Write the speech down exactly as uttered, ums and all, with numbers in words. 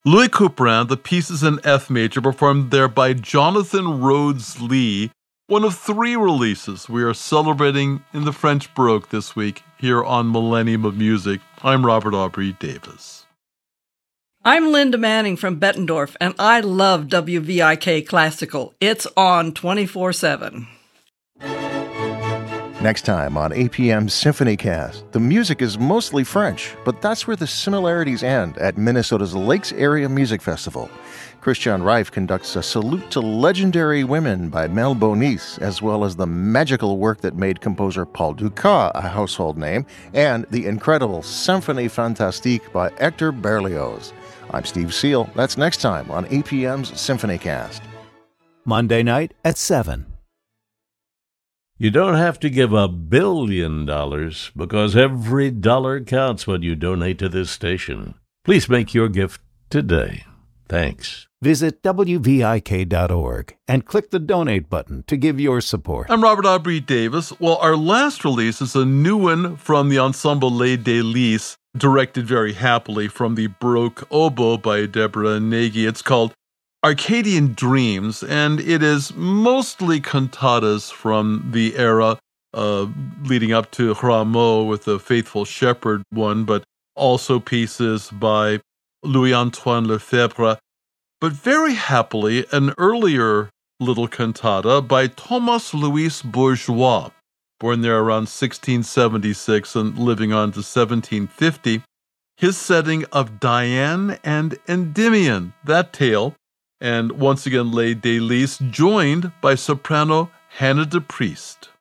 Louis Couperin, the piece is in F major, performed there by Jonathan Rhodes Lee, one of three releases we are celebrating in the French Baroque this week here on Millennium of Music. I'm Robert Aubrey Davis. I'm Linda Manning from Bettendorf, and I love W V I K Classical. It's on twenty-four seven. Next time on A P M's SymphonyCast, the music is mostly French, but that's where the similarities end at Minnesota's Lakes Area Music Festival. Christian Reif conducts a salute to legendary women by Mel Bonis, as well as the magical work that made composer Paul Dukas a household name, and the incredible Symphonie Fantastique by Hector Berlioz. I'm Steve Seal. That's next time on A P M's SymphonyCast. Monday night at seven. You don't have to give a billion dollars because every dollar counts when you donate to this station. Please make your gift today. Thanks. Visit W V I K dot org and click the donate button to give your support. I'm Robert Aubrey Davis. Well, our last release is a new one from the Ensemble Les Délices, directed very happily from the Baroque oboe by Deborah Nagy. It's called Arcadian Dreams, and it is mostly cantatas from the era uh, leading up to Rameau with the Faithful Shepherd one, but also pieces by Louis-Antoine Lefebvre. But very happily, an earlier little cantata by Thomas Louis Bourgeois, born there around sixteen seventy-six and living on to seventeen fifty. His setting of Diane and Endymion, that tale. And once again, Les Délices, joined by soprano Hannah de Priest.